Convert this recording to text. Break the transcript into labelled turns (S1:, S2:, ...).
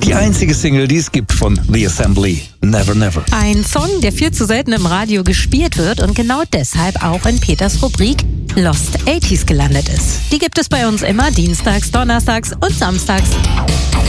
S1: Die einzige Single, die es gibt von The Assembly, Never Never.
S2: Ein Song, der viel zu selten im Radio gespielt wird und genau deshalb auch in Peters Rubrik Lost 80s gelandet ist. Die gibt es bei uns immer dienstags, donnerstags und samstags.